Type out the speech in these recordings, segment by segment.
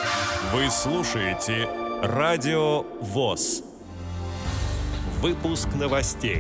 Вы слушаете Радио ВОС. Выпуск новостей.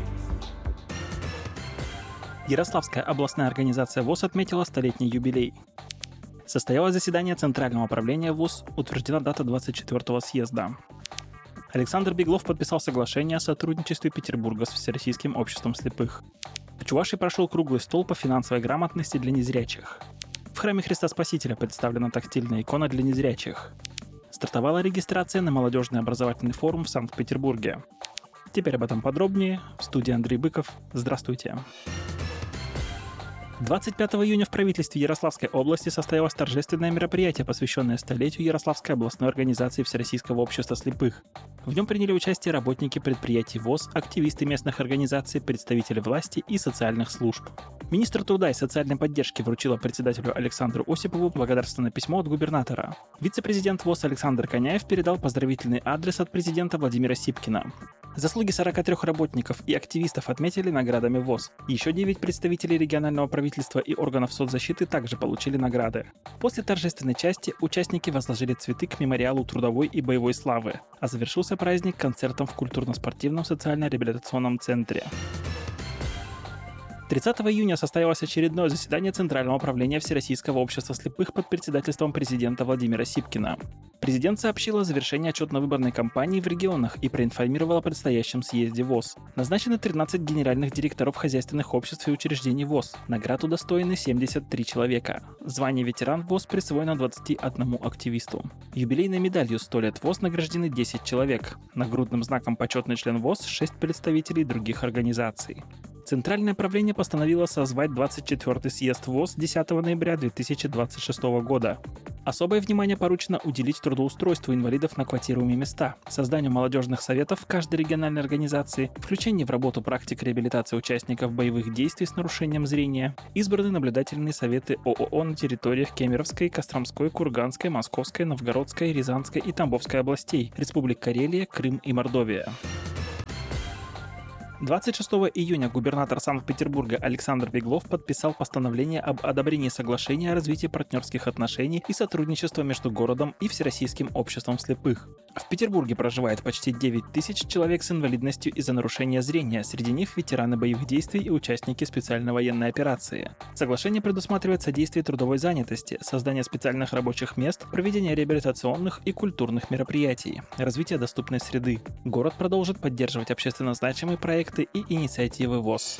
Ярославская областная организация ВОС отметила столетний юбилей. Состоялось заседание Центрального управления ВОС, утверждена дата 24-го съезда. Александр Беглов подписал соглашение о сотрудничестве Петербурга с Всероссийским обществом слепых. В Чувашии прошел круглый стол по финансовой грамотности для незрячих. В храме Христа Спасителя представлена тактильная икона для незрячих. Стартовала регистрация на молодежный образовательный форум в Санкт-Петербурге. Теперь об этом подробнее. В студии Андрей Быков. Здравствуйте. 25 июня в правительстве Ярославской области состоялось торжественное мероприятие, посвященное столетию Ярославской областной организации Всероссийского общества слепых. В нем приняли участие работники предприятий ВОС, активисты местных организаций, представители власти и социальных служб. Министр труда и социальной поддержки вручила председателю Александру Осипову благодарственное письмо от губернатора. Вице-президент ВОС Александр Коняев передал поздравительный адрес от президента Владимира Сипкина. Заслуги 43 работников и активистов отметили наградами ВОС. Еще 9 представителей регионального правительства и органов соцзащиты также получили награды. После торжественной части участники возложили цветы к мемориалу трудовой и боевой славы, а завершился праздник концертом в культурно-спортивном социально-реабилитационном центре. 30 июня состоялось очередное заседание Центрального управления Всероссийского общества слепых под председательством президента Владимира Сипкина. Президент сообщил о завершении отчетно-выборной кампании в регионах и проинформировал о предстоящем съезде ВОС. Назначены 13 генеральных директоров хозяйственных обществ и учреждений ВОС. Наград удостоены 73 человека. Звание ветеран ВОС присвоено 21 активисту. Юбилейной медалью 100 лет ВОС награждены 10 человек. Нагрудным знаком почетный член ВОС 6 представителей других организаций. Центральное правление постановило созвать 24-й съезд ВОС 10 ноября 2026 года. Особое внимание поручено уделить трудоустройству инвалидов на квотируемые места, созданию молодежных советов в каждой региональной организации, включению в работу практик реабилитации участников боевых действий с нарушением зрения, избраны наблюдательные советы ООО на территориях Кемеровской, Костромской, Курганской, Московской, Новгородской, Рязанской и Тамбовской областей, Республик Карелия, Крым и Мордовия. 26 июня губернатор Санкт-Петербурга Александр Беглов подписал постановление об одобрении соглашения о развитии партнерских отношений и сотрудничества между городом и Всероссийским обществом слепых. В Петербурге проживает почти 9 тысяч человек с инвалидностью из-за нарушения зрения, среди них ветераны боевых действий и участники специальной военной операции. Соглашение предусматривает содействие трудовой занятости, создание специальных рабочих мест, проведение реабилитационных и культурных мероприятий, развитие доступной среды. Город продолжит поддерживать общественно значимые проекты и инициативы ВОС.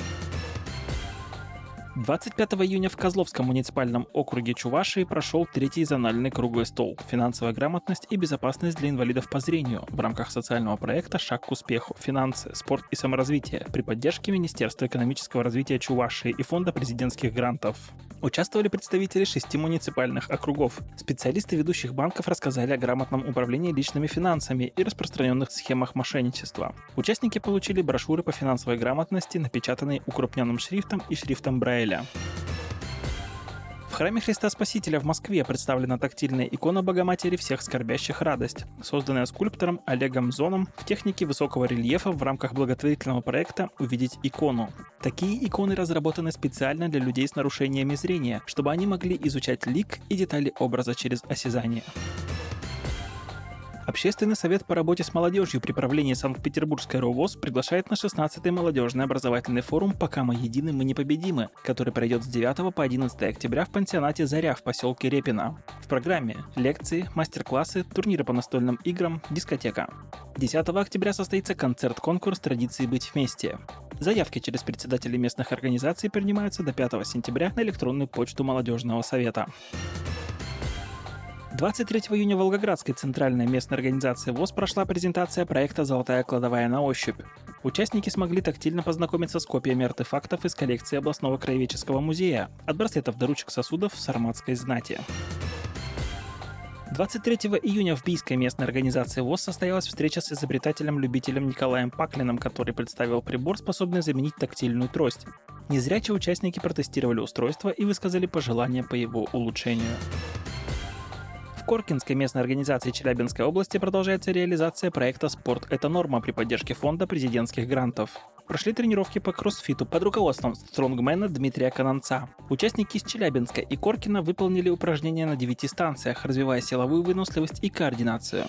25 июня в Козловском муниципальном округе Чувашии прошел третий зональный круглый стол «Финансовая грамотность и безопасность для инвалидов по зрению» в рамках социального проекта «Шаг к успеху. Финансы, спорт и саморазвитие» при поддержке Министерства экономического развития Чувашии и Фонда президентских грантов. Участвовали представители 6 муниципальных округов. Специалисты ведущих банков рассказали о грамотном управлении личными финансами и распространенных схемах мошенничества. Участники получили брошюры по финансовой грамотности, напечатанные укрупненным шрифтом и шрифтом Брайля. В храме Христа Спасителя в Москве представлена тактильная икона Богоматери всех скорбящих радость, созданная скульптором Олегом Зоном в технике высокого рельефа в рамках благотворительного проекта «Увидеть икону». Такие иконы разработаны специально для людей с нарушениями зрения, чтобы они могли изучать лик и детали образа через осязание. Общественный совет по работе с молодежью при правлении Санкт-Петербургской РОВОС приглашает на 16-й молодежный образовательный форум «Пока мы едины, мы непобедимы», который пройдет с 9 по 11 октября в пансионате «Заря» в поселке Репино. В программе лекции, мастер-классы, турниры по настольным играм, дискотека. 10 октября состоится концерт-конкурс «Традиции быть вместе». Заявки через председателей местных организаций принимаются до 5 сентября на электронную почту молодежного совета. 23 июня в Волгоградской центральной местной организации ВОС прошла презентация проекта «Золотая кладовая на ощупь». Участники смогли тактильно познакомиться с копиями артефактов из коллекции областного краеведческого музея, от браслетов до ручек сосудов сарматской знати. 23 июня в Бийской местной организации ВОС состоялась встреча с изобретателем-любителем Николаем Паклиным, который представил прибор, способный заменить тактильную трость. Незрячие участники протестировали устройство и высказали пожелания по его улучшению. Коркинской местной организации Челябинской области продолжается реализация проекта «Спорт – это норма» при поддержке фонда президентских грантов. Прошли тренировки по кроссфиту под руководством стронгмена Дмитрия Кананца. Участники из Челябинска и Коркина выполнили упражнения на 9 станциях, развивая силовую выносливость и координацию.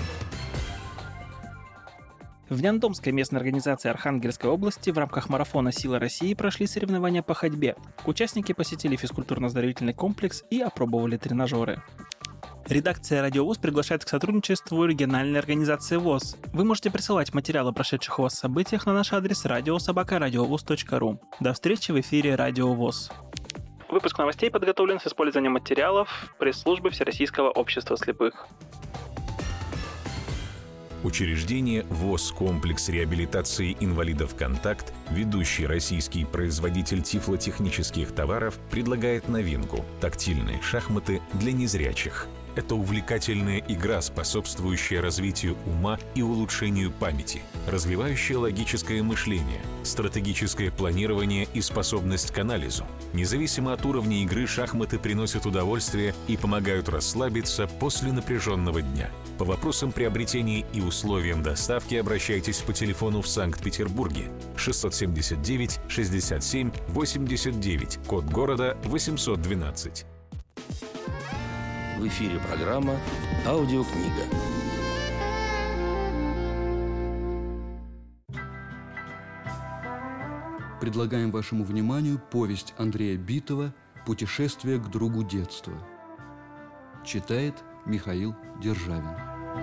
В Няндомской местной организации Архангельской области в рамках марафона «Сила России» прошли соревнования по ходьбе. Участники посетили физкультурно-оздоровительный комплекс и опробовали тренажеры. Редакция «Радио ВОС» приглашает к сотрудничеству региональной организации ВОС. Вы можете присылать материалы о прошедших у вас событиях на наш адрес radio@radiovos.ru. До встречи в эфире «Радио ВОС». Выпуск новостей подготовлен с использованием материалов пресс-службы Всероссийского общества слепых. Учреждение ВОС «Комплекс реабилитации инвалидов «Контакт», ведущий российский производитель тифлотехнических товаров, предлагает новинку – тактильные шахматы для незрячих. Это увлекательная игра, способствующая развитию ума и улучшению памяти, развивающая логическое мышление, стратегическое планирование и способность к анализу. Независимо от уровня игры, шахматы приносят удовольствие и помогают расслабиться после напряженного дня. По вопросам приобретения и условиям доставки обращайтесь по телефону в Санкт-Петербурге 679 67 89, код города 812. В эфире программа «Аудиокнига». Предлагаем вашему вниманию повесть Андрея Битова «Путешествие к другу детства». Читает Михаил Державин.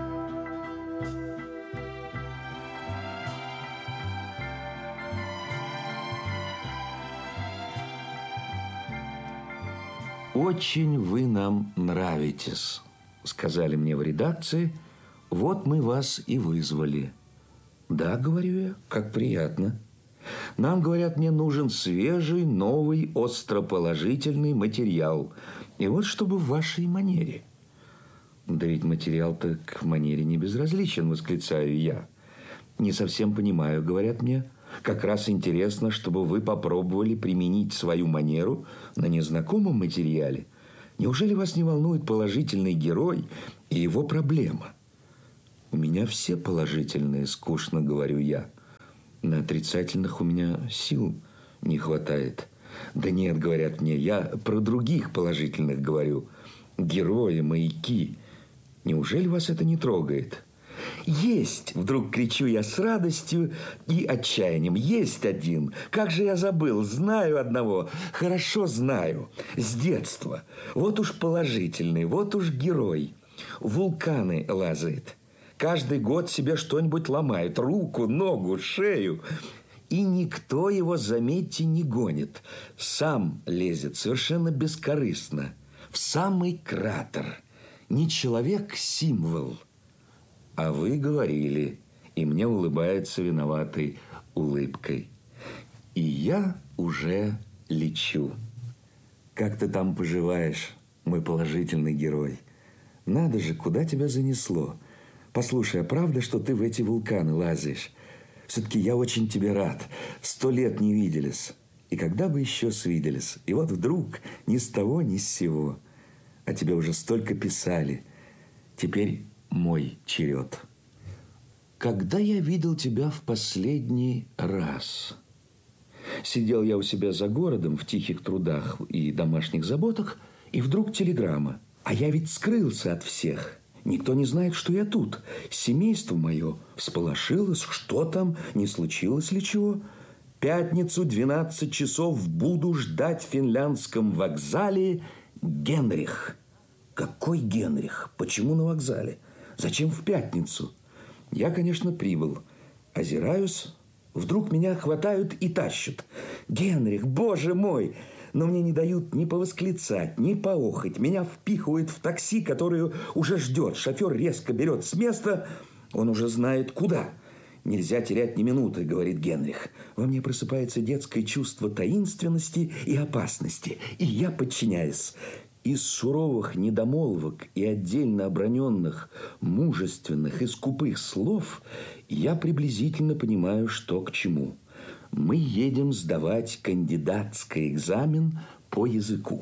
«Очень вы нам нравитесь», — сказали мне в редакции. «Вот мы вас и вызвали». «Да, — говорю я, — как приятно. Нам, говорят, мне нужен свежий, новый, остроположительный материал. И вот чтобы в вашей манере». «Да ведь материал-то к манере не безразличен», — восклицаю я. «Не совсем понимаю, — говорят мне. Как раз интересно, чтобы вы попробовали применить свою манеру на незнакомом материале. Неужели вас не волнует положительный герой и его проблема?» «У меня все положительные, — скучно говорю я. На отрицательных у меня сил не хватает». «Да нет, — говорят мне, — я про других положительных говорю. Герои, маяки. Неужели вас это не трогает?» «Есть!» – вдруг кричу я с радостью и отчаянием. «Есть один! Как же я забыл! Знаю одного! Хорошо знаю! С детства! Вот уж положительный, вот уж герой! Вулканы лазает! Каждый год себе что-нибудь ломает! Руку, ногу, шею! И никто его, заметьте, не гонит! Сам лезет совершенно бескорыстно! В самый кратер! Не человек – символ!» «А вы говорили», и мне улыбается виноватой улыбкой. И я уже лечу. «Как ты там поживаешь, мой положительный герой? Надо же, куда тебя занесло? Послушай, а правда, что ты в эти вулканы лазишь? Все-таки я очень тебе рад. 100 лет не виделись. И когда бы еще свиделись? И вот вдруг ни с того, ни с сего. А тебе уже столько писали. Теперь мой черед. Когда я видел тебя в последний раз? Сидел я у себя за городом в тихих трудах и домашних заботах, и вдруг телеграмма. А я ведь скрылся от всех. Никто не знает, что я тут. Семейство мое всполошилось. Что там? Не случилось ли чего? Пятницу 12 часов буду ждать в финляндском вокзале Генрих. Какой Генрих? Почему на вокзале? Зачем в пятницу? Я, конечно, прибыл. Озираюсь. Вдруг меня хватают и тащат. Генрих, боже мой! Но мне не дают ни повосклицать, ни поохать. Меня впихивают в такси, которое уже ждет. Шофер резко берет с места. Он уже знает, куда. «Нельзя терять ни минуты», — говорит Генрих. Во мне просыпается детское чувство таинственности и опасности. И я подчиняюсь. Из суровых недомолвок и отдельно оброненных мужественных и скупых слов я приблизительно понимаю, что к чему. Мы едем сдавать кандидатский экзамен по языку.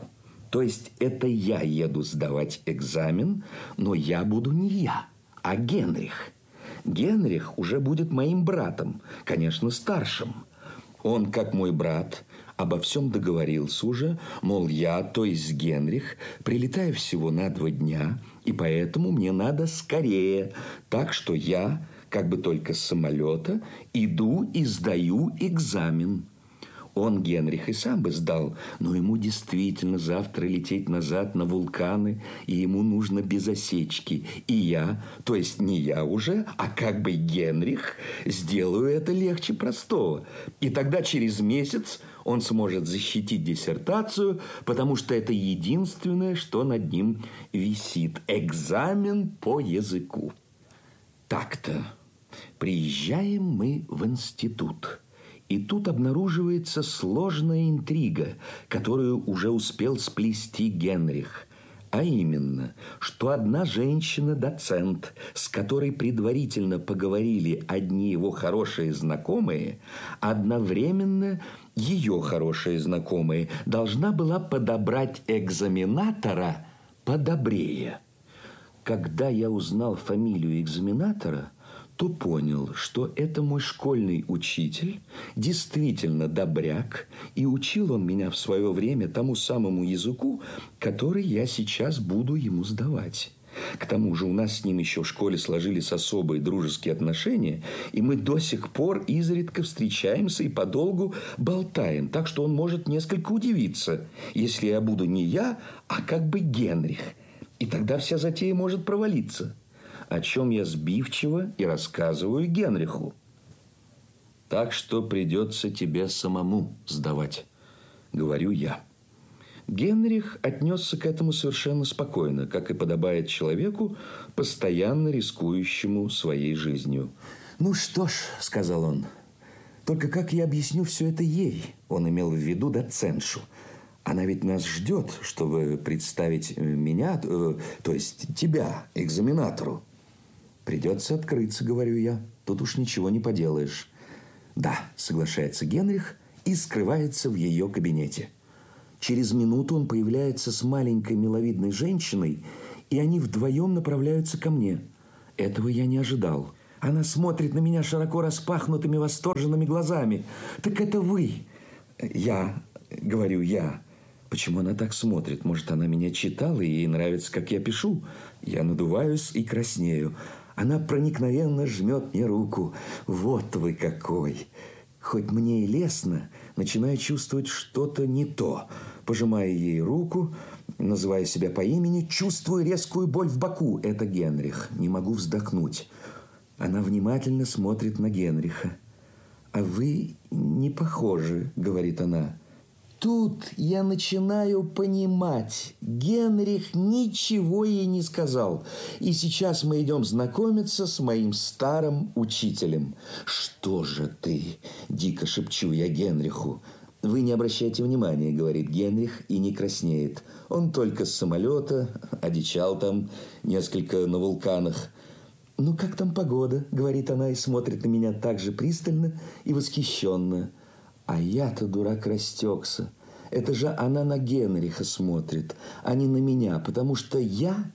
То есть это я еду сдавать экзамен, но я буду не я, а Генрих. Генрих уже будет моим братом, конечно, старшим. Он, как мой брат, обо всем договорился уже, мол, я, то есть Генрих, прилетаю всего на 2 дня, и поэтому мне надо скорее. Так что я, как бы только с самолета, иду и сдаю экзамен. Он, Генрих, и сам бы сдал, но ему действительно завтра лететь назад на вулканы, и ему нужно без осечки. И я, то есть не я уже, а как бы Генрих, сделаю это легче простого. И тогда через месяц он сможет защитить диссертацию, потому что это единственное, что над ним висит. Экзамен по языку. Так-то. Приезжаем мы в институт. И тут обнаруживается сложная интрига, которую уже успел сплести Генрих. А именно, что одна женщина-доцент, с которой предварительно поговорили одни его хорошие знакомые, одновременно ее хорошие знакомые должна была подобрать экзаменатора подобрее. Когда я узнал фамилию экзаменатора, то понял, что это мой школьный учитель, действительно добряк, и учил он меня в свое время тому самому языку, который я сейчас буду ему сдавать. К тому же у нас с ним еще в школе сложились особые дружеские отношения, и мы до сих пор изредка встречаемся и подолгу болтаем, так что он может несколько удивиться, если я буду не я, а как бы Генрих. И тогда вся затея может провалиться. О чем я сбивчиво и рассказываю Генриху. Так что придется тебе самому сдавать, говорю я. Генрих отнесся к этому совершенно спокойно, как и подобает человеку, постоянно рискующему своей жизнью. «Ну что ж», – сказал он, – «только как я объясню все это ей?» Он имел в виду доцентшу. Она ведь нас ждет, чтобы представить меня, то есть тебя, экзаменатору. «Придется открыться», — говорю я. «Тут уж ничего не поделаешь». «Да», — соглашается Генрих и скрывается в ее кабинете. Через минуту он появляется с маленькой миловидной женщиной, и они вдвоем направляются ко мне. Этого я не ожидал. Она смотрит на меня широко распахнутыми восторженными глазами. «Так это вы?» «Я», — говорю я. Почему она так смотрит? Может, она меня читала, и ей нравится, как я пишу? Я надуваюсь и краснею. Она проникновенно жмет мне руку. «Вот вы какой!» Хоть мне и лестно, начинаю чувствовать что-то не то. Пожимаю ей руку, называя себя по имени, чувствую резкую боль в боку. Это Генрих. Не могу вздохнуть. Она внимательно смотрит на Генриха. «А вы не похожи», — говорит она. Тут я начинаю понимать, Генрих ничего ей не сказал. И сейчас мы идем знакомиться с моим старым учителем. «Что же ты?» – дико шепчу я Генриху. «Вы не обращайте внимания», – говорит Генрих и не краснеет. Он только с самолета, одичал там несколько на вулканах. «Ну, как там погода?» – говорит она и смотрит на меня так же пристально и восхищенно. А я-то, дурак, растекся. Это же она на Генриха смотрит, а не на меня, потому что я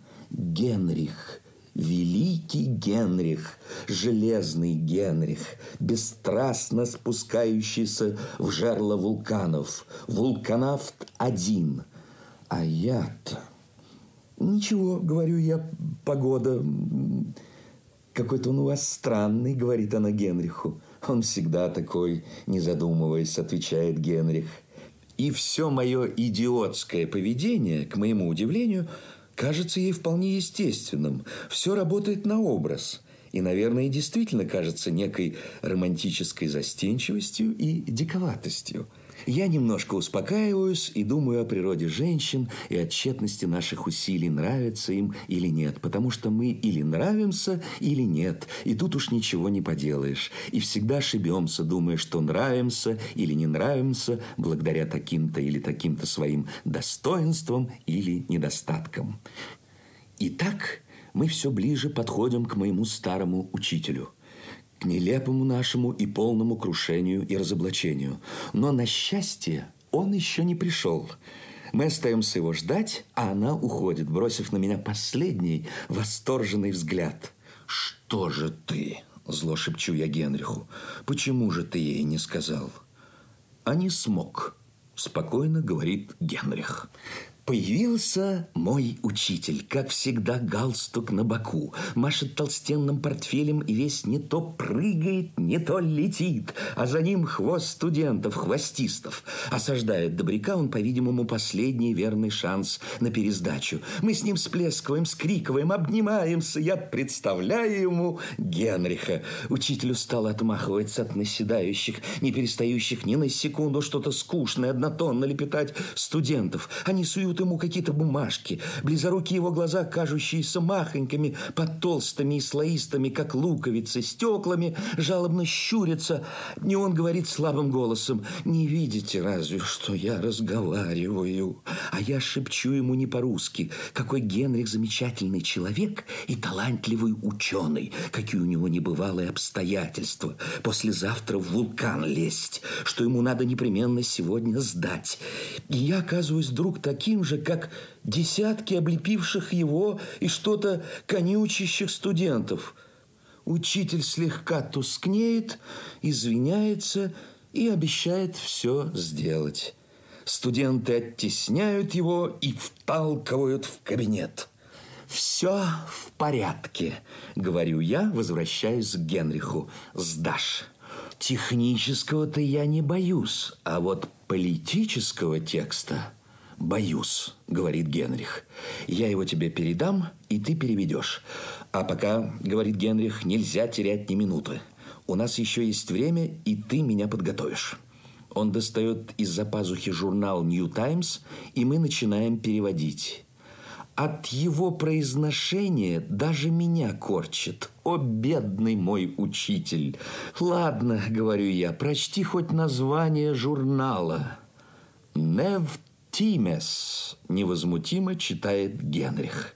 Генрих, великий Генрих, железный Генрих, бесстрастно спускающийся в жерло вулканов, вулканавт один. А я-то... «Ничего, — говорю я, — погода... Какой-то он у вас странный, — говорит она Генриху. «Он всегда такой, не задумываясь, — отвечает Генрих». И все мое идиотское поведение, к моему удивлению, кажется ей вполне естественным. Все работает на образ. И, наверное, действительно кажется некой романтической застенчивостью и диковатостью. Я немножко успокаиваюсь и думаю о природе женщин и о тщетности наших усилий, нравится им или нет. Потому что мы или нравимся, или нет. И тут уж ничего не поделаешь. И всегда ошибемся, думая, что нравимся или не нравимся благодаря таким-то или таким-то своим достоинствам или недостаткам. Итак, мы все ближе подходим к моему старому учителю. К нелепому нашему и полному крушению и разоблачению. Но, на счастье, он еще не пришел. Мы остаемся его ждать, а она уходит, бросив на меня последний восторженный взгляд. «Что же ты?» – зло шепчу я Генриху. «Почему же ты ей не сказал?» «А не смог», – спокойно говорит Генрих. Появился мой учитель, как всегда, галстук на боку, машет толстенным портфелем и весь не то прыгает, не то летит, а за ним хвост студентов, хвостистов. Осаждает добряка он, по-видимому, последний верный шанс на пересдачу. Мы с ним всплескиваем, скрикиваем, обнимаемся. Я представляю ему Генриха. Учитель устало отмахивается от наседающих, не перестающих ни на секунду что-то скучное, однотонно лепетать студентов. Они суют ему какие-то бумажки. Близорукие его глаза, кажущиеся махонькими, под толстыми и слоистыми, как луковицы, стеклами, жалобно щурятся. И он говорит слабым голосом: «Не видите разве, что я разговариваю?» А я шепчу ему не по-русски: какой Генрих замечательный человек и талантливый ученый, какие у него небывалые обстоятельства. Послезавтра в вулкан лезть, что ему надо непременно сегодня сдать. И я оказываюсь вдруг таким же, как десятки облепивших его и что-то конючащих студентов. Учитель слегка тускнеет, извиняется и обещает все сделать. Студенты оттесняют его и вталкивают в кабинет. «Все в порядке», — говорю я, возвращаюсь к Генриху. «Сдашь. Технического-то я не боюсь, а вот политического текста боюсь», — говорит Генрих. «Я его тебе передам, и ты переведешь. А пока, — говорит Генрих, — нельзя терять ни минуты. У нас еще есть время, и ты меня подготовишь». Он достает из-за пазухи журнал «Нью Таймс», и мы начинаем переводить. От его произношения даже меня корчит. О, бедный мой учитель! «Ладно, — говорю я, — прочти хоть название журнала». «Нев Тимес», — невозмутимо читает Генрих.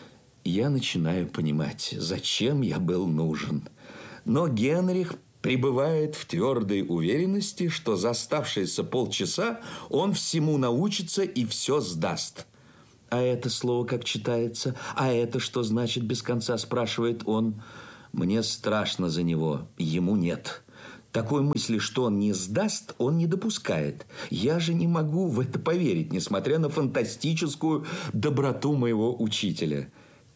Я начинаю понимать, зачем я был нужен. Но Генрих пребывает в твердой уверенности, что за оставшиеся полчаса он всему научится и все сдаст. «А это слово как читается? А это что значит?» — без конца спрашивает он. Мне страшно за него, ему нет. Такой мысли, что он не сдаст, он не допускает. Я же не могу в это поверить, несмотря на фантастическую доброту моего учителя.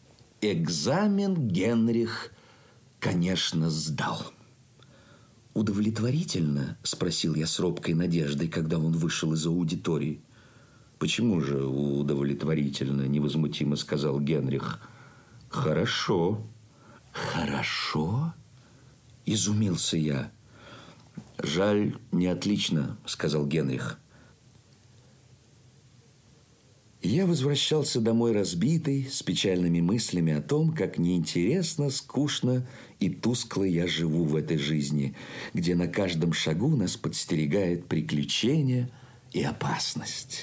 Экзамен Генрих, конечно, сдал. «Удовлетворительно?» – спросил я с робкой надеждой, когда он вышел из аудитории. «Почему же удовлетворительно?» – невозмутимо сказал Генрих. «Хорошо». «Хорошо?» – изумился я. «Жаль, не отлично», – сказал Генрих. Я возвращался домой разбитый, с печальными мыслями о том, как неинтересно, скучно и тускло я живу в этой жизни, где на каждом шагу нас подстерегает приключение и опасность.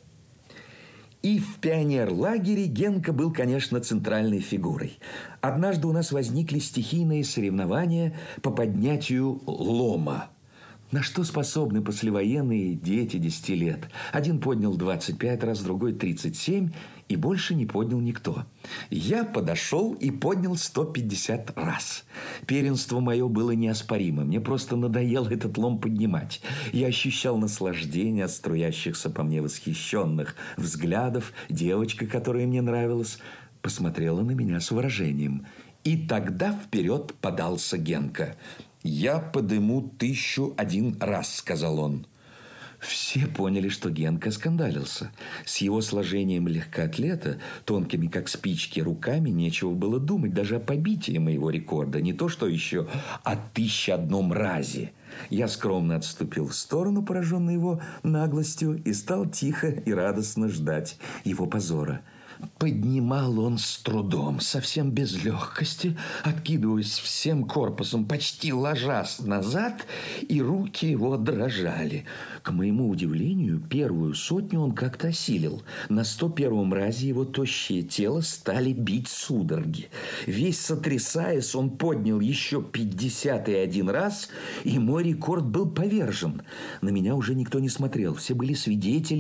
И в пионерлагере Генка был, конечно, центральной фигурой. Однажды у нас возникли стихийные соревнования по поднятию лома. На что способны послевоенные дети 10 лет? Один поднял 25 раз, другой 37, и больше не поднял никто. Я подошел и поднял 150 раз. Первенство мое было неоспоримо. Мне просто надоело этот лом поднимать. Я ощущал наслаждение от струящихся по мне восхищенных взглядов. Девочка, которая мне нравилась, посмотрела на меня с выражением. И тогда вперед подался Генка. «Я подыму 1001 раз», — сказал он. Все поняли, что Генка скандалился. С его сложением легкоатлета, тонкими как спички руками, нечего было думать даже о побитии моего рекорда. Не то что еще о 1001 разе. Я скромно отступил в сторону, пораженный его наглостью, и стал тихо и радостно ждать его позора. Поднимал он с трудом, совсем без легкости, откидываясь всем корпусом, почти ложась назад, и руки его дрожали. К моему удивлению, первую 100 он как-то осилил. На 101 разе его тощее тело стали бить судороги. Весь сотрясаясь, он поднял еще 51 раз, и мой рекорд был повержен. На меня уже никто не смотрел, все были свидетелями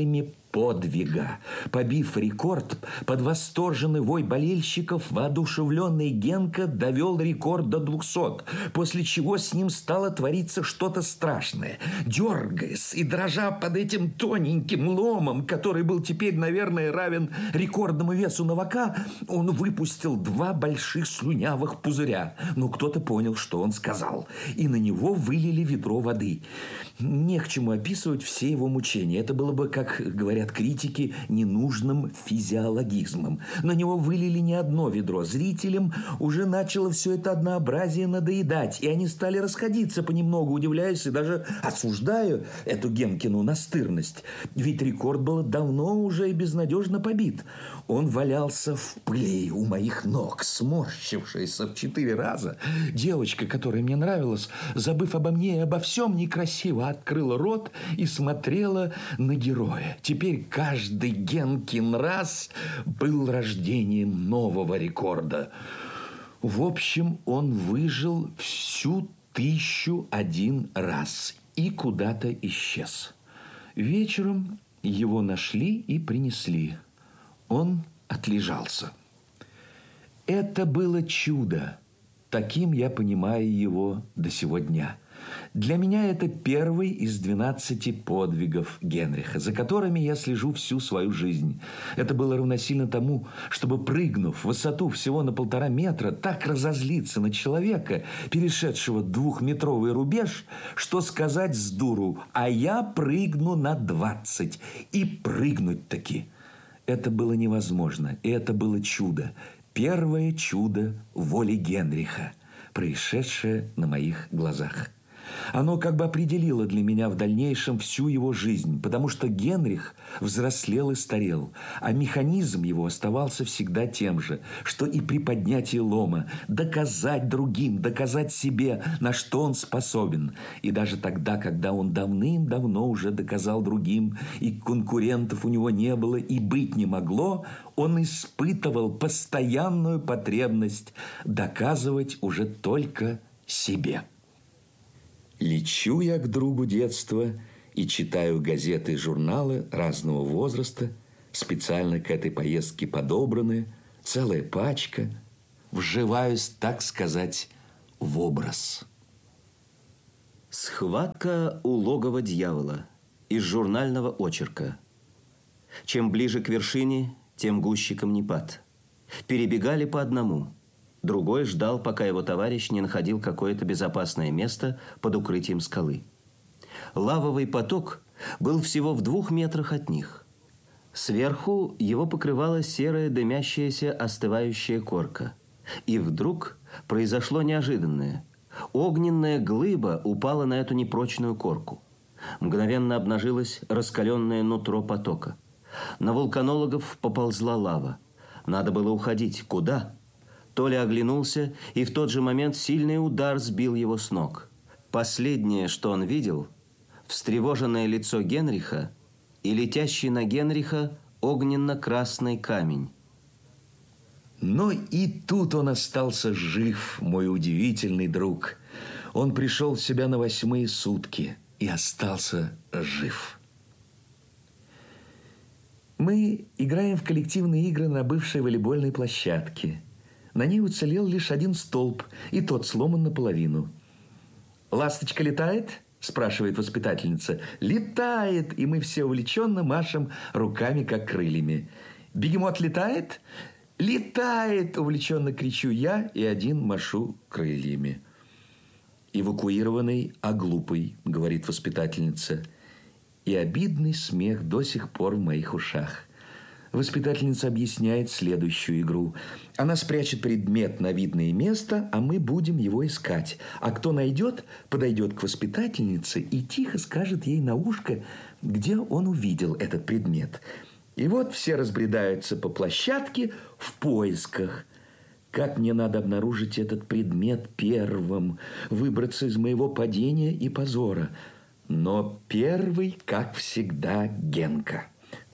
подвига. Побив рекорд, под восторженный вой болельщиков, воодушевленный Генка довел рекорд до 200, после чего с ним стало твориться что-то страшное. Дергаясь и дрожа под этим тоненьким ломом, который был теперь, наверное, равен рекордному весу новака, он выпустил 2 больших слюнявых пузыря. Но кто-то понял, что он сказал, и на него вылили ведро воды. Не к чему описывать все его мучения. Это было бы, как говорят критики, ненужным физиологизмом. На него вылили не одно ведро. Зрителям уже начало все это однообразие надоедать, и они стали расходиться понемногу, удивляясь и даже осуждая эту Генкину настырность. Ведь рекорд был давно уже и безнадежно побит. Он валялся в пыли у моих ног, сморщившийся в 4 раза. Девочка, которая мне нравилась, забыв обо мне и обо всем, некрасиво открыла рот и смотрела на героя. Теперь каждый Генкин раз был рождением нового рекорда. В общем, он выжил всю 1001 раз и куда-то исчез. Вечером его нашли и принесли. Он отлежался. Это было чудо. Таким я понимаю его до сего дня. Для меня это первый из 12 подвигов Генриха, за которыми я слежу всю свою жизнь. Это было равносильно тому, чтобы, прыгнув в высоту всего на 1,5 метра, так разозлиться на человека, перешедшего 2-метровый рубеж, что сказать с дуру: а я прыгну на 20. И прыгнуть-таки. Это было невозможно, и это было чудо. Первое чудо воли Генриха, происшедшее на моих глазах. Оно как бы определило для меня в дальнейшем всю его жизнь, потому что Генрих взрослел и старел, а механизм его оставался всегда тем же, что и при поднятии лома: доказать другим, доказать себе, на что он способен. И даже тогда, когда он давным-давно уже доказал другим, и конкурентов у него не было и быть не могло, он испытывал постоянную потребность доказывать уже только себе. Лечу я к другу детства и читаю газеты и журналы разного возраста, специально к этой поездке подобранные, целая пачка. Вживаюсь, так сказать, в образ. Схватка у логова дьявола из журнального очерка. Чем ближе к вершине, тем гуще камнепад. Перебегали по одному. Другой ждал, пока его товарищ не находил какое-то безопасное место под укрытием скалы. Лавовый поток был всего в 2 метрах от них. Сверху его покрывала серая дымящаяся остывающая корка. И вдруг произошло неожиданное. Огненная глыба упала на эту непрочную корку. Мгновенно обнажилось раскаленное нутро потока. На вулканологов поползла лава. Надо было уходить. Куда? Толя оглянулся, и в тот же момент сильный удар сбил его с ног. Последнее, что он видел, встревоженное лицо Генриха и летящий на Генриха огненно-красный камень. Но и тут он остался жив, мой удивительный друг. Он пришел в себя на 8-е сутки и остался жив. Мы играем в коллективные игры на бывшей волейбольной площадке. На ней уцелел лишь 1 столб, и тот сломан наполовину. «Ласточка летает?» – спрашивает воспитательница. «Летает!» И мы все увлеченно машем руками, как крыльями. «Бегемот летает?» «Летает!» – увлеченно кричу я, и один машу крыльями. «Эвакуированный, а глупый», – говорит воспитательница. И обидный смех до сих пор в моих ушах. Воспитательница объясняет следующую игру. Она спрячет предмет на видное место, а мы будем его искать. А кто найдет, подойдет к воспитательнице и тихо скажет ей на ушко, где он увидел этот предмет. И вот все разбредаются по площадке в поисках. Как мне надо обнаружить этот предмет первым, выбраться из моего падения и позора. Но первый, как всегда, Генка.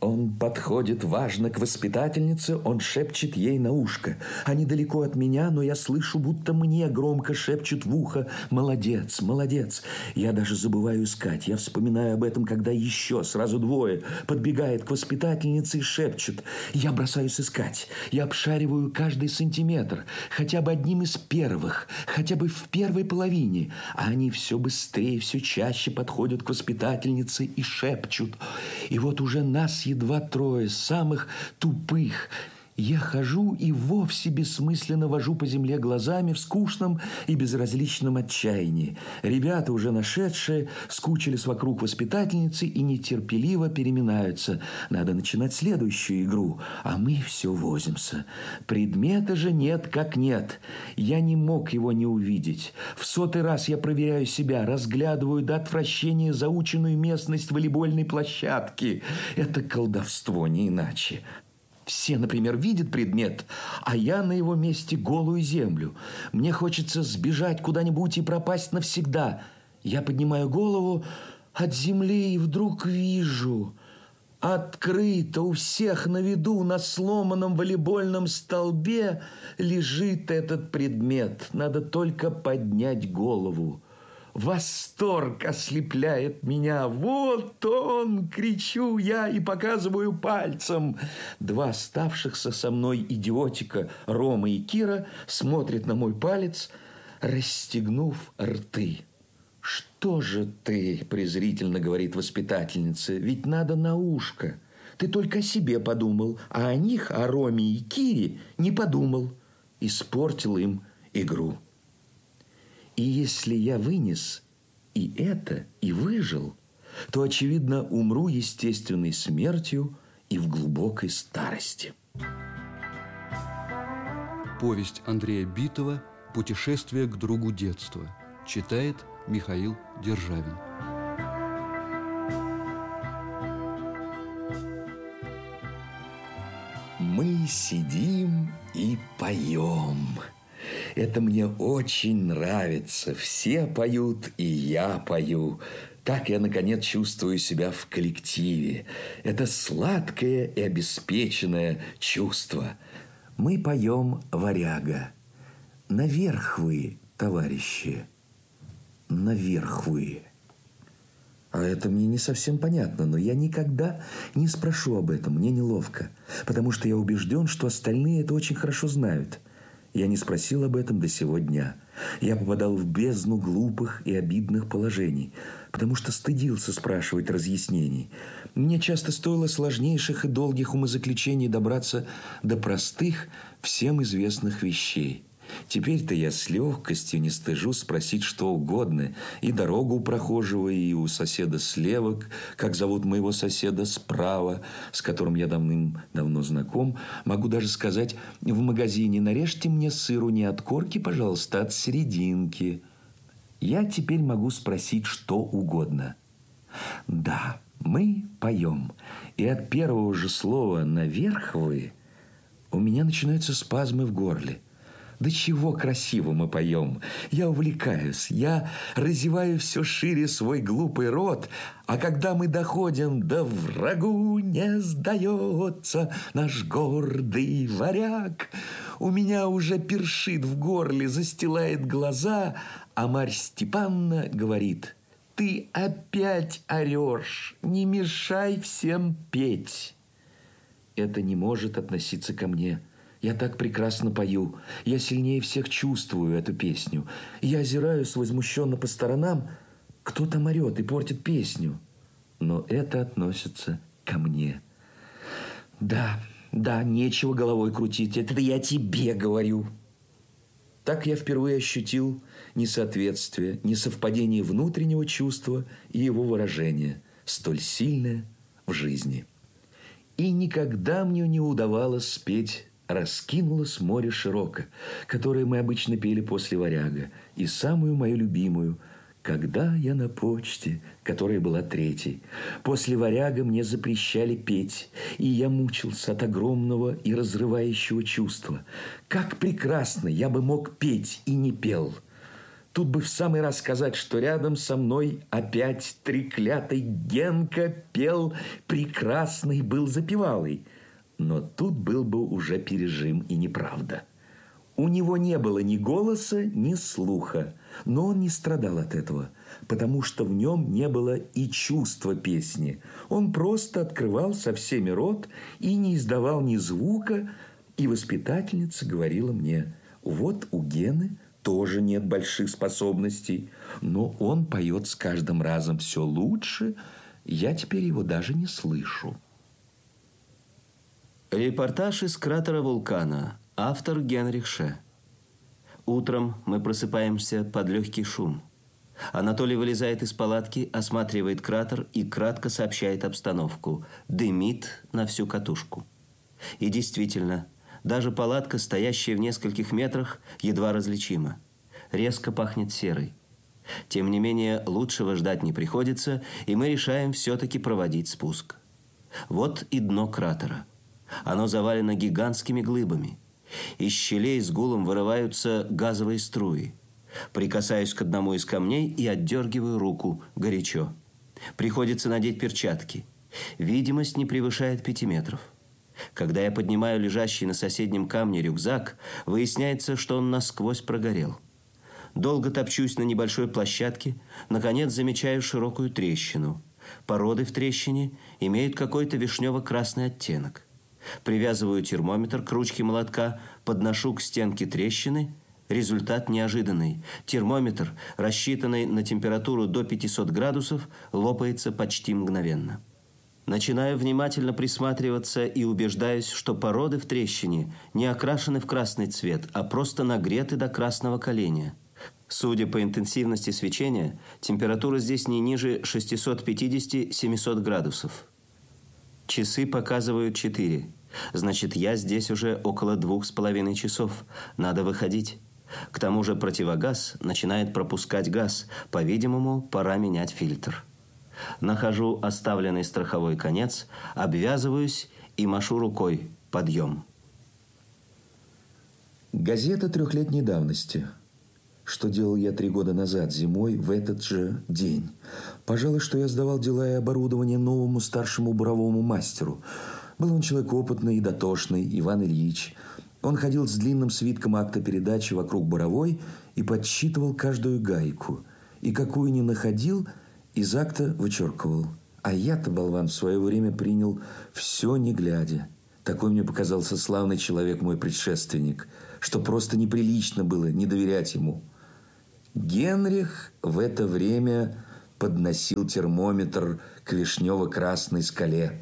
Он подходит важно к воспитательнице, он шепчет ей на ушко. Они далеко от меня, но я слышу, будто мне громко шепчут в ухо: «Молодец, молодец». Я даже забываю искать. Я вспоминаю об этом, когда еще сразу двое подбегает к воспитательнице и шепчут. Я бросаюсь искать. Я обшариваю каждый сантиметр, хотя бы одним из первых, хотя бы в первой половине. А они все быстрее, все чаще подходят к воспитательнице и шепчут. И вот уже нас едва трое, самых тупых. Я хожу и вовсе бессмысленно вожу по земле глазами в скучном и безразличном отчаянии. Ребята, уже нашедшие, скучились вокруг воспитательницы и нетерпеливо переминаются. Надо начинать следующую игру, а мы все возимся. Предмета же нет как нет. Я не мог его не увидеть. В 100-й раз я проверяю себя, разглядываю до отвращения заученную местность волейбольной площадки. Это колдовство, не иначе. Все, например, видят предмет, а я на его месте голую землю. Мне хочется сбежать куда-нибудь и пропасть навсегда. Я поднимаю голову от земли и вдруг вижу: открыто у всех на виду на сломанном волейбольном столбе лежит этот предмет. Надо только поднять голову. Восторг ослепляет меня. «Вот он!» – кричу я и показываю пальцем. Два оставшихся со мной идиотика, Рома и Кира, смотрят на мой палец, расстегнув рты. «Что же ты?» – презрительно говорит воспитательница. «Ведь надо на ушко. Ты только о себе подумал, а о них, о Роме и Кире, не подумал». Испортил им игру. И если я вынес и это, и выжил, то, очевидно, умру естественной смертью и в глубокой старости. Повесть Андрея Битова «Путешествие к другу детства». Читает Михаил Державин. Мы сидим и поем. Это мне очень нравится. Все поют, и я пою. Так я, наконец, чувствую себя в коллективе. Это сладкое и обеспеченное чувство. Мы поем «Варяга». Наверх вы, товарищи. Наверх вы. А это мне не совсем понятно, но я никогда не спрошу об этом. Мне неловко, потому что я убежден, что остальные это очень хорошо знают. Я не спросил об этом до сего дня. Я попадал в бездну глупых и обидных положений, потому что стыдился спрашивать разъяснений. Мне часто стоило сложнейших и долгих умозаключений добраться до простых, всем известных вещей. Теперь-то я с легкостью не стыжусь спросить что угодно. И дорогу у прохожего, и у соседа слева, как зовут моего соседа справа, с которым я давным-давно знаком. Могу даже сказать в магазине: нарежьте мне сыру не от корки, пожалуйста, а от серединки. Я теперь могу спросить что угодно. Да, мы поем. И от первого же слова «наверх вы» у меня начинаются спазмы в горле. Да чего красиво мы поем! Я увлекаюсь, я разеваю все шире свой глупый рот, а когда мы доходим до «врагу не сдается наш гордый варяг», у меня уже першит в горле, застилает глаза, а Марья Степановна говорит: «Ты опять орешь, не мешай всем петь». Это не может относиться ко мне. Я так прекрасно пою. Я сильнее всех чувствую эту песню. Я озираюсь возмущенно по сторонам. Кто там орет и портит песню? Но это относится ко мне. Да, нечего головой крутить. Это я тебе говорю. Так я впервые ощутил несоответствие, несовпадение внутреннего чувства и его выражения, столь сильное в жизни. И никогда мне не удавалось спеть «Раскинулось море широко», которое мы обычно пели после «Варяга», и самую мою любимую «Когда я на почте», которая была третьей. После «Варяга» мне запрещали петь, и я мучился от огромного и разрывающего чувства. Как прекрасно я бы мог петь и не пел. Тут бы в самый раз сказать, что рядом со мной опять треклятый Генка пел прекрасный был запевалый. Но тут был бы уже пережим и неправда. У него не было ни голоса, ни слуха, но он не страдал от этого, потому что в нем не было и чувства песни. Он просто открывал со всеми рот и не издавал ни звука, и воспитательница говорила мне: вот у Гены тоже нет больших способностей, но он поет с каждым разом все лучше, я теперь его даже не слышу. Репортаж из кратера вулкана. Автор Генрих Ше. Утром мы просыпаемся под легкий шум. Анатолий вылезает из палатки, осматривает кратер и кратко сообщает обстановку. Дымит на всю катушку. И действительно, даже палатка, стоящая в нескольких метрах, едва различима. Резко пахнет серой. Тем не менее, лучшего ждать не приходится, и мы решаем все-таки проводить спуск. Вот и дно кратера. Оно завалено гигантскими глыбами. Из щелей с гулом вырываются газовые струи. Прикасаюсь к одному из камней и отдергиваю руку. Горячо. Приходится надеть перчатки. Видимость не превышает 5 метров. Когда я поднимаю лежащий на соседнем камне рюкзак, выясняется, что он насквозь прогорел. Долго топчусь на небольшой площадке, наконец замечаю широкую трещину. Породы в трещине имеют какой-то вишнево-красный оттенок. Привязываю термометр к ручке молотка, подношу к стенке трещины. Результат неожиданный. Термометр, рассчитанный на температуру до 500 градусов, лопается почти мгновенно. Начинаю внимательно присматриваться и убеждаюсь, что породы в трещине не окрашены в красный цвет, а просто нагреты до красного коленя. Судя по интенсивности свечения, температура здесь не ниже 650-700 градусов. Часы показывают 4. Значит, я здесь уже около 2,5 часов. Надо выходить. К тому же противогаз начинает пропускать газ. По-видимому, пора менять фильтр. Нахожу оставленный страховой конец, обвязываюсь и машу рукой. Подъем. Газета 3-летней давности. Что делал я 3 года назад, зимой, в этот же день? Пожалуй, что я сдавал дела и оборудование новому старшему буровому мастеру. Был он человек опытный и дотошный, Иван Ильич. Он ходил с длинным свитком акта передачи вокруг буровой и подсчитывал каждую гайку. И какую ни находил, из акта вычеркивал. А я-то, болван, в свое время принял все не глядя. Такой мне показался славный человек мой предшественник, что просто неприлично было не доверять ему. Генрих в это время подносил термометр к вишнево-красной скале.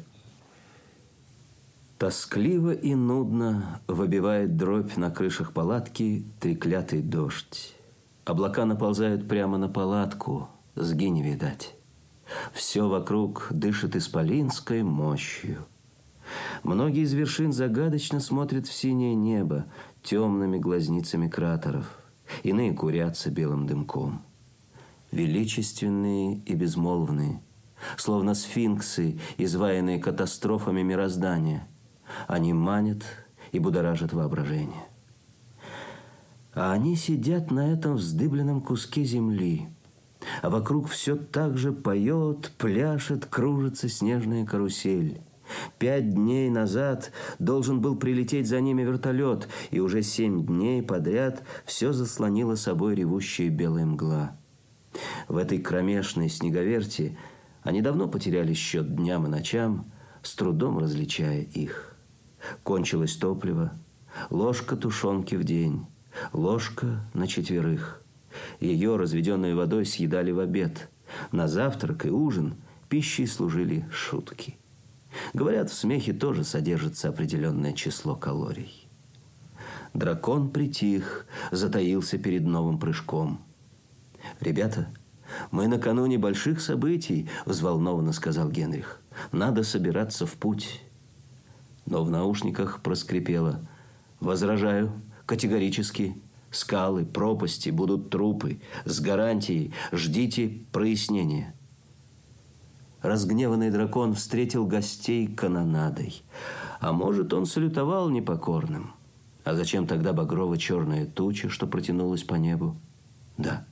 Тоскливо и нудно выбивает дробь на крышах палатки треклятый дождь. Облака наползают прямо на палатку, сги не видать. Все вокруг дышит исполинской мощью. Многие из вершин загадочно смотрят в синее небо темными глазницами кратеров. Иные курятся белым дымком. Величественные и безмолвные, словно сфинксы, изваянные катастрофами мироздания. Они манят и будоражат воображение. А они сидят на этом вздыбленном куске земли, а вокруг все так же поет, пляшет, кружится снежная карусель. 5 дней назад должен был прилететь за ними вертолет, и уже 7 дней подряд все заслонило собой ревущая белая мгла. В этой кромешной снеговерти они давно потеряли счет дням и ночам, с трудом различая их. Кончилось топливо, ложка тушенки в день, ложка на 4. Ее, разведенной водой, съедали в обед. На завтрак и ужин пищей служили шутки. Говорят, в смехе тоже содержится определенное число калорий. Дракон притих, затаился перед новым прыжком. «Ребята, мы накануне больших событий», – взволнованно сказал Генрих. «Надо собираться в путь». Но в наушниках проскрипело: «Возражаю, категорически. Скалы, пропасти, будут трупы. С гарантией ждите прояснения». Разгневанный дракон встретил гостей канонадой. А может, он салютовал непокорным? А зачем тогда багрово-черная туча, что протянулась по небу? Да,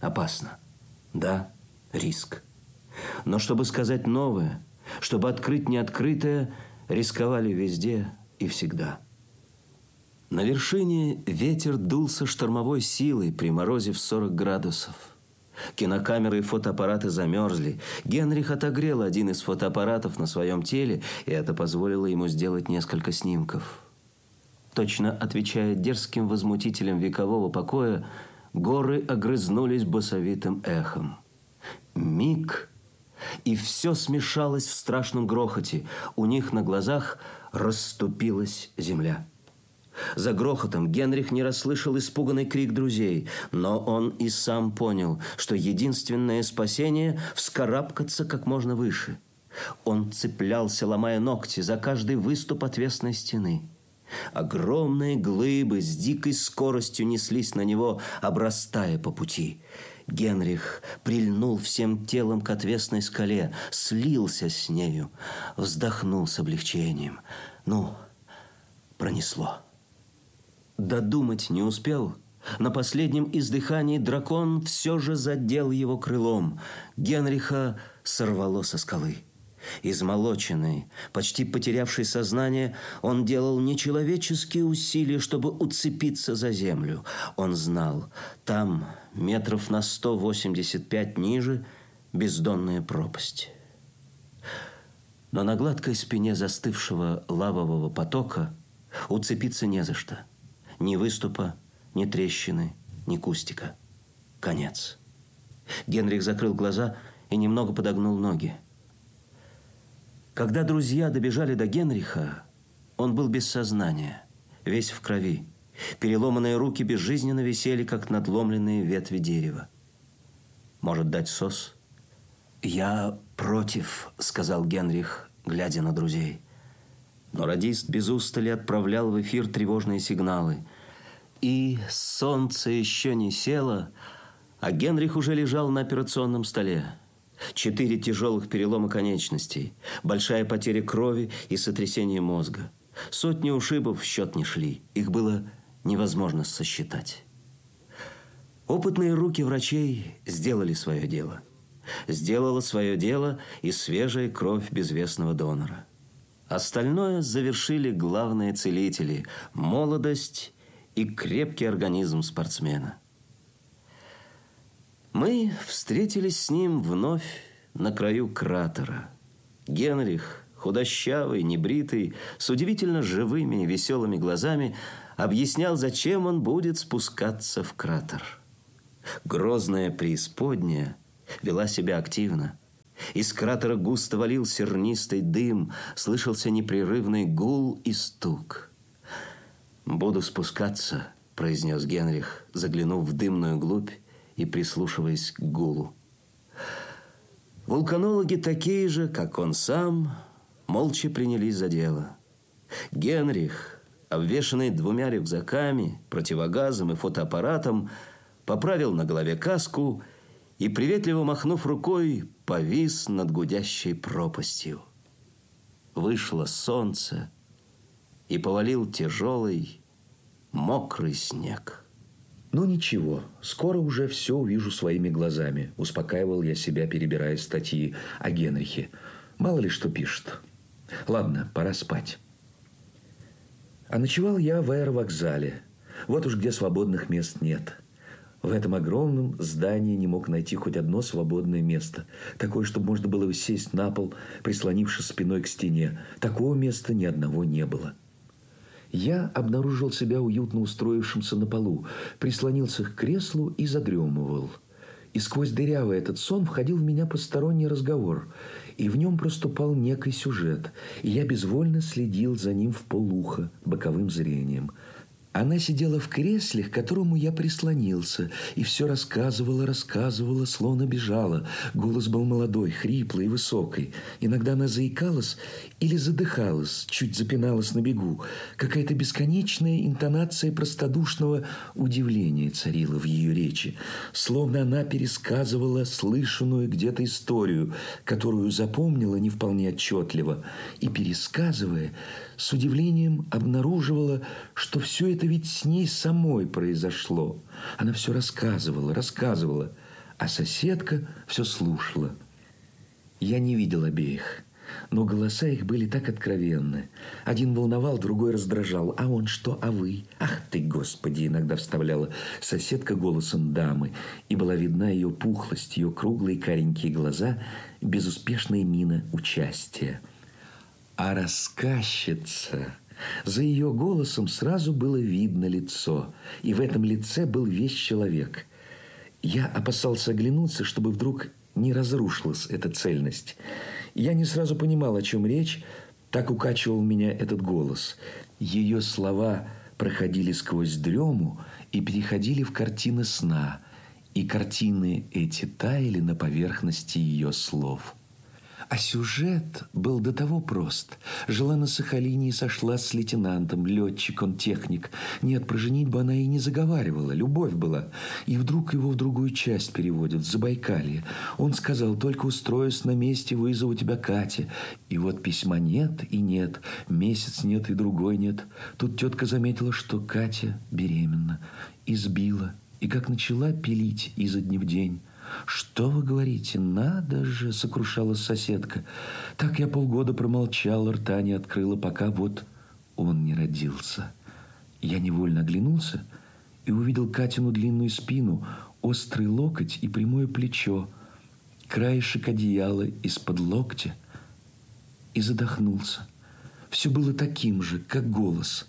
опасно. Да, риск. Но чтобы сказать новое, чтобы открыть неоткрытое, рисковали везде и всегда. На вершине ветер дулся штормовой силой при морозе в 40 градусов. Кинокамеры и фотоаппараты замерзли. Генрих отогрел один из фотоаппаратов на своем теле, и это позволило ему сделать несколько снимков. Точно отвечая дерзким возмутителям векового покоя, горы огрызнулись басовитым эхом. Миг, и все смешалось в страшном грохоте. У них на глазах расступилась земля. За грохотом Генрих не расслышал испуганный крик друзей, но он и сам понял, что единственное спасение – вскарабкаться как можно выше. Он цеплялся, ломая ногти, за каждый выступ отвесной стены. Огромные глыбы с дикой скоростью неслись на него, обрастая по пути. Генрих прильнул всем телом к отвесной скале, слился с нею, вздохнул с облегчением. Ну, пронесло. Додумать не успел. На последнем издыхании дракон все же задел его крылом. Генриха сорвало со скалы. Измолоченный, почти потерявший сознание, он делал нечеловеческие усилия, чтобы уцепиться за землю. Он знал, там, метров на 185 ниже, бездонная пропасть. Но на гладкой спине застывшего лавового потока уцепиться не за что. Ни выступа, ни трещины, ни кустика. Конец. Генрих закрыл глаза и немного подогнул ноги. Когда друзья добежали до Генриха, он был без сознания, весь в крови. Переломанные руки безжизненно висели, как надломленные ветви дерева. Может дать сос? «Я против», — сказал Генрих, глядя на друзей. Но радист без устали отправлял в эфир тревожные сигналы. И солнце еще не село, а Генрих уже лежал на операционном столе. 4 тяжелых перелома конечностей, большая потеря крови и сотрясение мозга. Сотни ушибов в счет не шли, их было невозможно сосчитать. Опытные руки врачей сделали свое дело. Сделала свое дело и свежая кровь безвестного донора. Остальное завершили главные целители – молодость и крепкий организм спортсмена. Мы встретились с ним вновь на краю кратера. Генрих, худощавый, небритый, с удивительно живыми и веселыми глазами, объяснял, зачем он будет спускаться в кратер. Грозная преисподняя вела себя активно. Из кратера густо валил сернистый дым, слышался непрерывный гул и стук. «Буду спускаться», – произнес Генрих, заглянув в дымную глубь и прислушиваясь к гулу. Вулканологи, такие же, как он сам, молча принялись за дело. Генрих, обвешанный 2 рюкзаками, противогазом и фотоаппаратом, поправил на голове каску и, приветливо махнув рукой, повис над гудящей пропастью. Вышло солнце, и повалил тяжелый, мокрый снег. «Ну ничего, скоро уже все увижу своими глазами», – успокаивал я себя, перебирая статьи о Генрихе. Мало ли что пишет. Ладно, пора спать. А ночевал я в аэровокзале. Вот уж где свободных мест нет. В этом огромном здании не мог найти хоть одно свободное место. Такое, чтобы можно было сесть на пол, прислонившись спиной к стене. Такого места ни одного не было. Я обнаружил себя уютно устроившимся на полу, прислонился к креслу и задремывал. И сквозь дырявый этот сон входил в меня посторонний разговор, и в нем проступал некий сюжет, и я безвольно следил за ним вполуха, боковым зрением. Она сидела в кресле, к которому я прислонился, и все рассказывала, словно бежала. Голос был молодой, хриплый и высокий. Иногда она заикалась или задыхалась, чуть запиналась на бегу. Какая-то бесконечная интонация простодушного удивления царила в ее речи. Словно она пересказывала слышанную где-то историю, которую запомнила не вполне отчетливо. И, пересказывая, с удивлением обнаруживала, что все это ведь с ней самой произошло. Она все рассказывала, а соседка все слушала. Я не видел обеих, но голоса их были так откровенны. Один волновал, другой раздражал. «А он что, а вы? Ах ты, Господи!» иногда вставляла соседка голосом дамы, и была видна ее пухлость, ее круглые каренькие глаза, безуспешная мина участия. А рассказчица... За ее голосом сразу было видно лицо, и в этом лице был весь человек. Я опасался оглянуться, чтобы вдруг не разрушилась эта цельность. Я не сразу понимал, о чем речь, так укачивал меня этот голос. Ее слова проходили сквозь дрему и переходили в картины сна, и картины эти таяли на поверхности ее слов. А сюжет был до того прост. Жила на Сахалине и сошлась с лейтенантом, летчик, он техник. Нет, про женитьбу она и не заговаривала, любовь была. И вдруг его в другую часть переводят, в Забайкалье. Он сказал: только устроюсь на месте, вызову тебя Катя. И вот письма нет и нет, месяц нет и другой нет. Тут тетка заметила, что Катя беременна, избила, и как начала пилить изо дня в день. «Что вы говорите? Надо же!» – сокрушалась соседка. Так я полгода промолчала, рта не открыла, пока вот он не родился. Я невольно оглянулся и увидел Катину длинную спину, острый локоть и прямое плечо, краешек одеяла из-под локтя, и задохнулся. Все было таким же, как голос.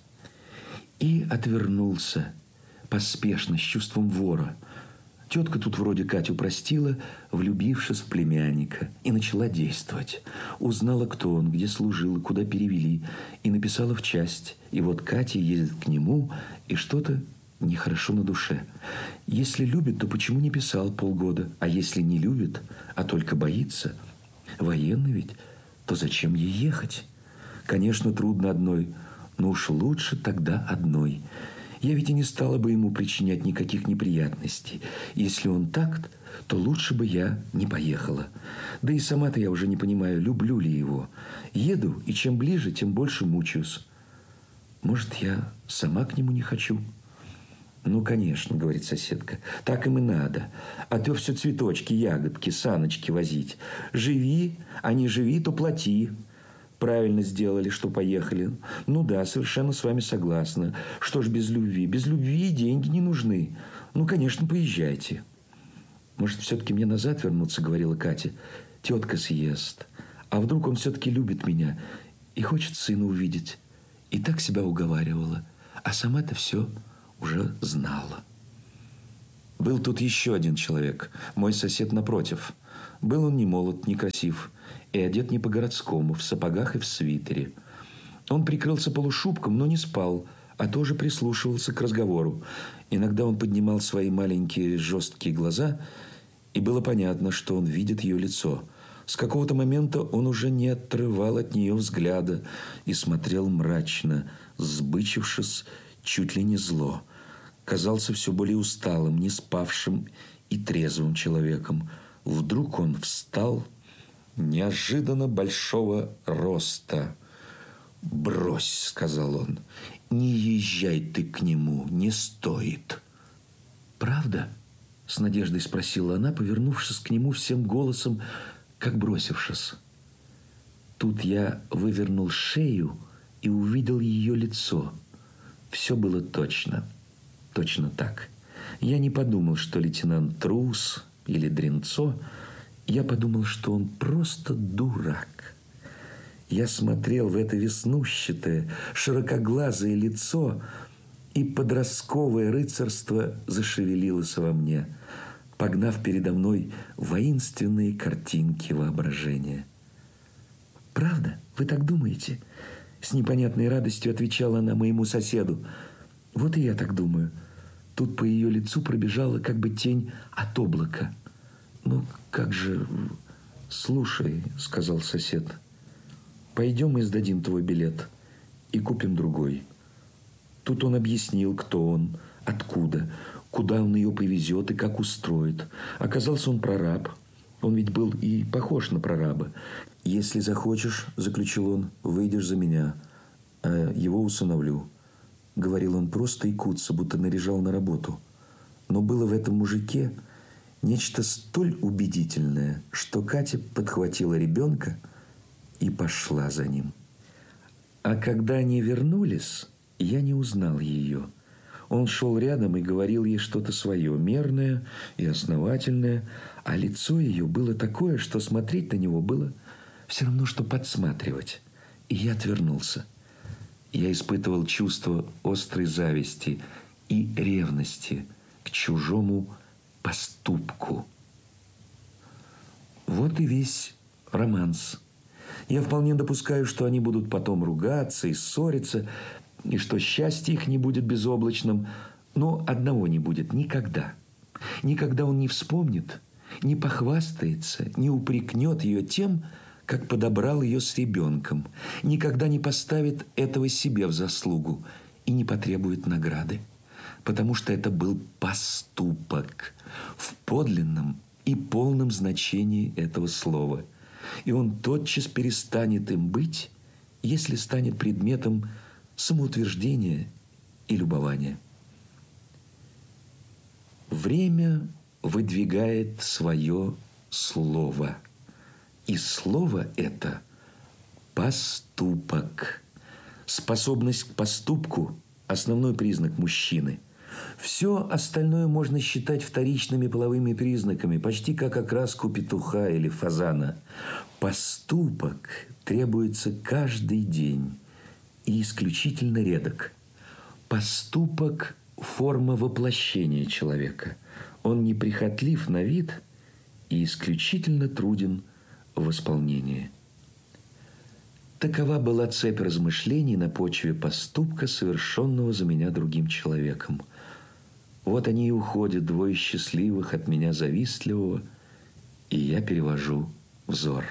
И отвернулся поспешно, с чувством вора. Тетка тут вроде Катю простила, влюбившись в племянника, и начала действовать. Узнала, кто он, где служил, куда перевели, и написала в часть. И вот Катя едет к нему, и что-то нехорошо на душе. Если любит, то почему не писал полгода? А если не любит, а только боится, военный ведь, то зачем ей ехать? Конечно, трудно одной, но уж лучше тогда одной. Я ведь и не стала бы ему причинять никаких неприятностей. Если он так, то лучше бы я не поехала. Да и сама-то я уже не понимаю, люблю ли его. Еду, и чем ближе, тем больше мучаюсь. Может, я сама к нему не хочу? «Ну, конечно, — говорит соседка, — так им и надо. А то все цветочки, ягодки, саночки возить. Живи, а не живи, то плати. Правильно сделали, что поехали. Ну да, совершенно с вами согласна. Что ж без любви? Без любви деньги не нужны. Ну, конечно, поезжайте». «Может, все-таки мне назад вернуться?» — говорила Катя. «Тетка съест. А вдруг он все-таки любит меня и хочет сына увидеть?» И так себя уговаривала. А сама-то все уже знала. Был тут еще один человек, мой сосед напротив. Был он не молод, не красив, и одет не по-городскому, в сапогах и в свитере. Он прикрылся полушубком, но не спал, а тоже прислушивался к разговору. Иногда он поднимал свои маленькие жесткие глаза, и было понятно, что он видит ее лицо. С какого-то момента он уже не отрывал от нее взгляда и смотрел мрачно, сбычившись, чуть ли не зло. Казался все более усталым, не спавшим и трезвым человеком. Вдруг он встал, неожиданно большого роста. «Брось, — сказал он, — не езжай ты к нему, не стоит». «Правда?» — с надеждой спросила она, повернувшись к нему всем голосом, как бросившись. Тут я вывернул шею и увидел ее лицо. Все было точно так. Я не подумал, что лейтенант трус или дрянцо. Я подумал, что он просто дурак. Я смотрел в это веснущатое, широкоглазое лицо, и подростковое рыцарство зашевелилось во мне, погнав передо мной воинственные картинки воображения. «Правда? Вы так думаете?» С непонятной радостью отвечала она моему соседу. «Вот и я так думаю». Тут по ее лицу пробежала как бы тень от облака. «Ну, как же...» «Слушай, — сказал сосед, — пойдем и сдадим твой билет и купим другой». Тут он объяснил, кто он, откуда, куда он ее повезет и как устроит. Оказался он прораб. Он ведь был и похож на прораба. «Если захочешь, — заключил он, — выйдешь за меня, а его усыновлю». Говорил он просто и куца, будто наряжал на работу. Но было в этом мужике Нечто столь убедительное, что Катя подхватила ребенка и пошла за ним. А когда они вернулись, я не узнал ее. Он шел рядом и говорил ей что-то свое, мерное и основательное, а лицо ее было такое, что смотреть на него было все равно, что подсматривать. И я отвернулся. Я испытывал чувство острой зависти и ревности к чужому поступку. Вот и весь романс. Я вполне допускаю, что они будут потом ругаться и ссориться, и что счастье их не будет безоблачным, но одного не будет никогда. Никогда он не вспомнит, не похвастается, не упрекнет ее тем, как подобрал ее с ребенком, никогда не поставит этого себе в заслугу и не потребует награды, потому что это был поступок в подлинном и полном значении этого слова. И он тотчас перестанет им быть, если станет предметом самоутверждения и любования. Время выдвигает свое слово. И слово это – поступок. Способность к поступку – основной признак мужчины. Все остальное можно считать вторичными половыми признаками, почти как окраску петуха или фазана. Поступок требуется каждый день и исключительно редок. Поступок – форма воплощения человека. Он неприхотлив на вид и исключительно труден в исполнении. Такова была цепь размышлений на почве поступка, совершенного за меня другим человеком. Вот они и уходят, двое счастливых от меня завистливого, и я перевожу взор.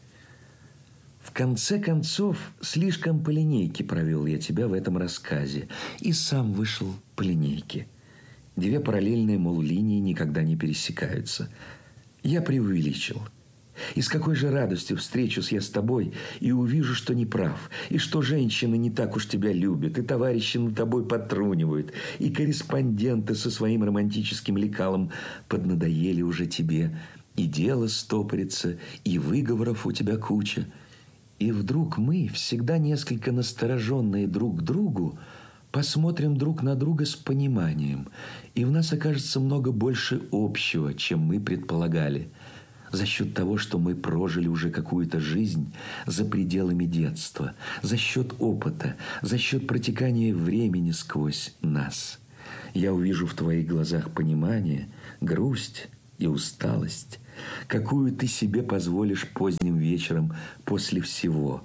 В конце концов, слишком по линейке провел я тебя в этом рассказе и сам вышел по линейке. Две параллельные, мол, линии никогда не пересекаются. Я преувеличил. И с какой же радостью встречусь я с тобой и увижу, что не прав, и что женщины не так уж тебя любят, и товарищи над тобой подтрунивают, и корреспонденты со своим романтическим лекалом поднадоели уже тебе, и дело стопорится, и выговоров у тебя куча. И вдруг мы, всегда несколько настороженные друг к другу, посмотрим друг на друга с пониманием, и в нас окажется много больше общего, чем мы предполагали, за счет того, что мы прожили уже какую-то жизнь за пределами детства, за счет опыта, за счет протекания времени сквозь нас. Я увижу в твоих глазах понимание, грусть и усталость, какую ты себе позволишь поздним вечером после всего,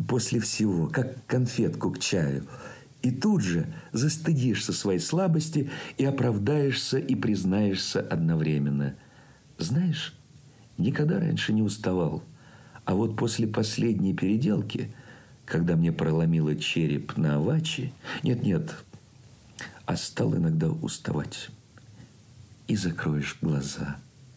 как конфетку к чаю. И тут же застыдишься своей слабости и оправдаешься и признаешься одновременно. Знаешь, никогда раньше не уставал. А вот после последней переделки, когда мне проломило череп на Авачи, а стал иногда уставать. И закроешь глаза.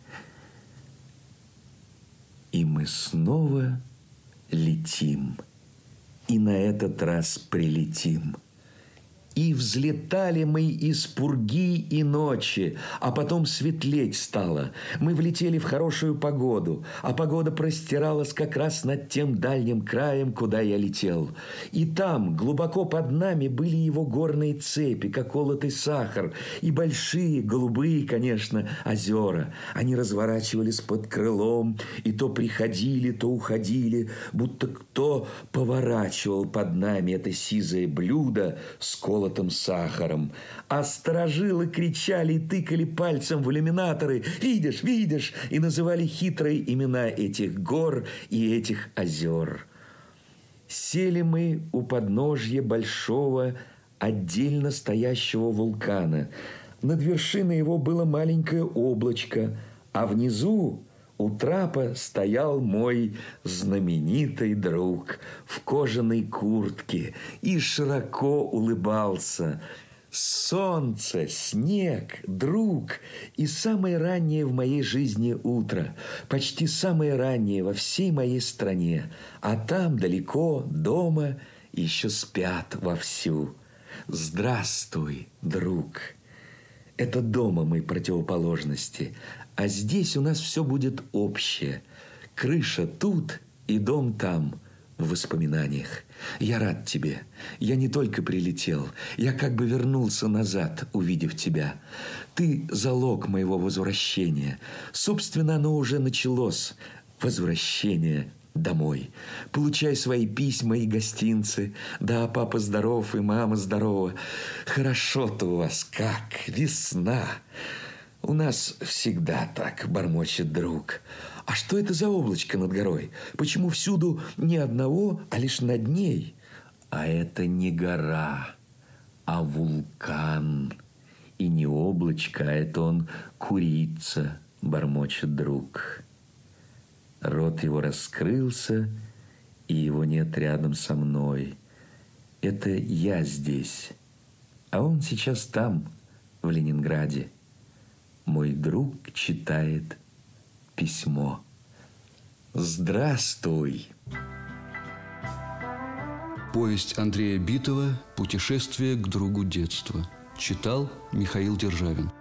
И мы снова летим. И на этот раз прилетим. И взлетали мы из пурги и ночи, а потом светлеть стало. Мы влетели в хорошую погоду, а погода простиралась как раз над тем дальним краем, куда я летел. И там, глубоко под нами, были его горные цепи, как колотый сахар, и большие, голубые, конечно, озера. Они разворачивались под крылом, и то приходили, то уходили, будто кто поворачивал под нами это сизое блюдо с колотым сахаром. А сторожилы кричали и тыкали пальцем в иллюминаторы: «Видишь, видишь!» и называли хитрые имена этих гор и этих озер. Сели мы у подножья большого, отдельно стоящего вулкана. Над вершиной его было маленькое облачко, а внизу у трапа стоял мой знаменитый друг в кожаной куртке и широко улыбался. Солнце, снег, друг и самое раннее в моей жизни утро, почти самое раннее во всей моей стране, а там далеко, дома, еще спят вовсю. Здравствуй, друг. это дома мы противоположности, а здесь у нас все будет общее. Крыша тут и дом там, в воспоминаниях. Я рад тебе. Я не только прилетел, я как бы вернулся назад, увидев тебя. Ты залог моего возвращения. Собственно, оно уже началось. Возвращение домой. Получай свои письма и гостинцы. Да, папа здоров и мама здорова. Хорошо-то у вас как, весна. У нас всегда так, бормочет друг. А что это за облачко над горой? Почему всюду не одного, а лишь над ней? А это не гора, а вулкан. И не облачко, а это он курица, бормочет друг. Рот его раскрылся, и его нет рядом со мной. Это я здесь, а он сейчас там, в Ленинграде. Мой друг читает письмо. Здравствуй. Повесть Андрея Битова «Путешествие к другу детства». Читал Михаил Державин.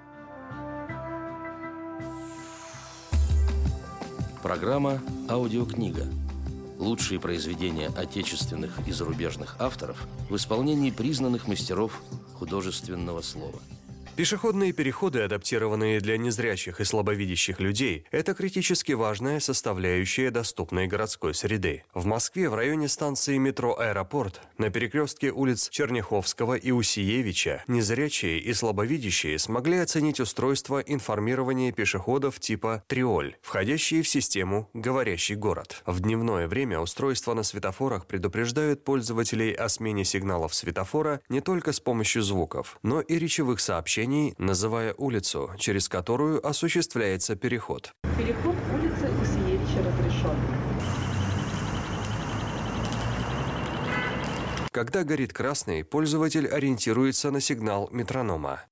Программа «Аудиокнига». Лучшие произведения отечественных и зарубежных авторов в исполнении признанных мастеров художественного слова. Пешеходные переходы, адаптированные для незрячих и слабовидящих людей, это критически важная составляющая доступной городской среды. В Москве в районе станции метро «Аэропорт» на перекрестке улиц Черняховского и Усиевича незрячие и слабовидящие смогли оценить устройство информирования пешеходов типа «Триоль», входящие в систему «Говорящий город». В дневное время устройства на светофорах предупреждают пользователей о смене сигналов светофора не только с помощью звуков, но и речевых сообщений, называя улицу, через которую осуществляется переход. Переход улицы Усиевича разрешен. Когда горит красный, пользователь ориентируется на сигнал метронома.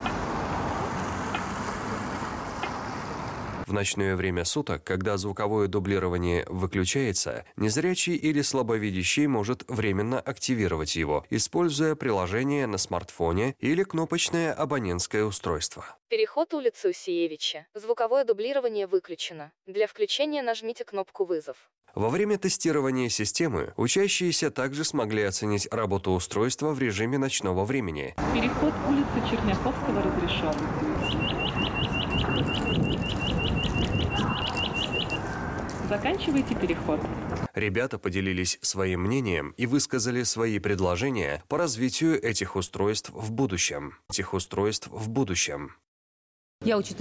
В ночное время суток, когда звуковое дублирование выключается, незрячий или слабовидящий может временно активировать его, используя приложение на смартфоне или кнопочное абонентское устройство. Переход улицы Усиевича. Звуковое дублирование выключено. Для включения нажмите кнопку «Вызов». Во время тестирования системы учащиеся также смогли оценить работу устройства в режиме ночного времени. Переход улицы Черняховского разрешен. Заканчивайте переход. Ребята поделились своим мнением и высказали свои предложения по развитию этих устройств в будущем. Я учитель